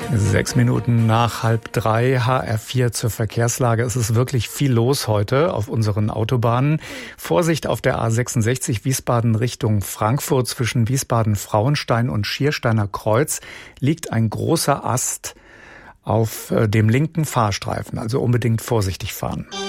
6 Minuten nach 2:30, HR4 zur Verkehrslage. Es ist wirklich viel los heute auf unseren Autobahnen. Vorsicht auf der A66 Wiesbaden Richtung Frankfurt. Zwischen Wiesbaden-Frauenstein und Schiersteiner Kreuz liegt ein großer Ast auf dem linken Fahrstreifen. Also unbedingt vorsichtig fahren.